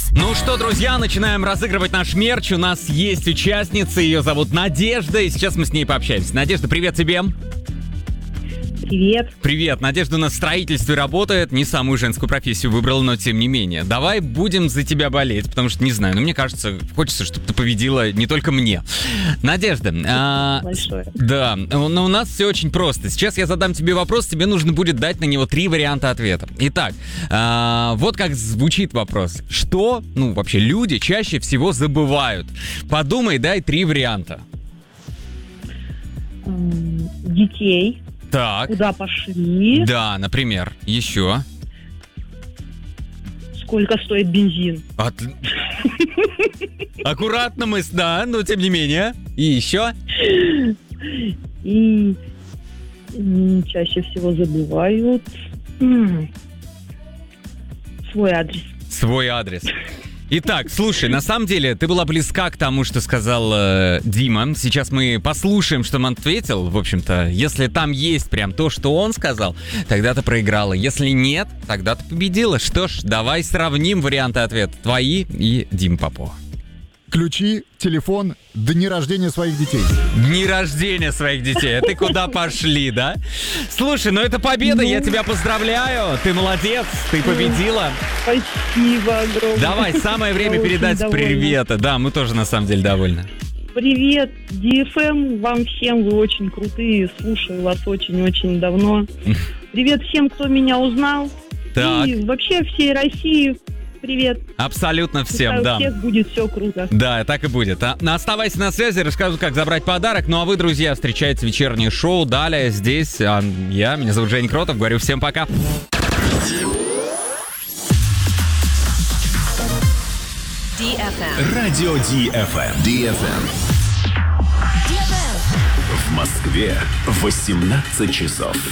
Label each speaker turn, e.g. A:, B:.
A: Ну что, друзья, начинаем разыгрывать наш мерч. У нас есть участница, ее зовут Надежда, и сейчас мы с ней пообщаемся. Надежда, привет тебе.
B: Привет.
A: Привет, Надежда у нас в строительстве работает, не самую женскую профессию выбрала, но тем не менее. Давай будем за тебя болеть, потому что, не знаю, мне кажется, хочется, чтобы ты победила не только мне. Надежда,
B: Большое.
A: да, но у нас все очень просто. Сейчас я задам тебе вопрос, тебе нужно будет дать на него 3 варианта ответа. Итак, вот как звучит вопрос. Что, вообще люди чаще всего забывают? Подумай, дай 3 варианта.
B: Детей.
A: Так.
B: Куда пошли?
A: Да, например. Еще.
B: Сколько стоит бензин?
A: Аккуратно мы, да, но тем не менее. И еще.
B: И чаще всего забывают свой адрес.
A: Свой адрес. Итак, слушай, на самом деле ты была близка к тому, что сказал Дима. Сейчас мы послушаем, что он ответил. В общем-то, если там есть прям то, что он сказал, тогда ты проиграла. Если нет, тогда ты победила. Что ж, давай сравним варианты ответа. Твои и Дим Попова.
C: Ключи, телефон, дни рождения своих детей.
A: Дни рождения своих детей. А ты куда пошли, да? Слушай, это победа, я тебя поздравляю. Ты молодец, ты победила.
B: Спасибо огромное.
A: Давай, самое время
B: Я
A: передать
B: очень довольна.
A: приветы. Да, мы тоже на самом деле довольны.
B: Привет, DFM, вам всем, вы очень крутые, слушаю вас очень-очень давно. Привет всем, кто меня узнал.
A: Так.
B: И вообще всей России привет.
A: Абсолютно всем,
B: Пускай
A: да.
B: у всех будет все круто.
A: Да, так и будет. Оставайся на связи, расскажу, как забрать подарок. Ну а вы, друзья, встречайте вечернее шоу. Далее здесь меня зовут Женя Кротов. Говорю всем пока.
D: DFM.
E: Радио DFM.
D: DFM.
E: В Москве 18 часов.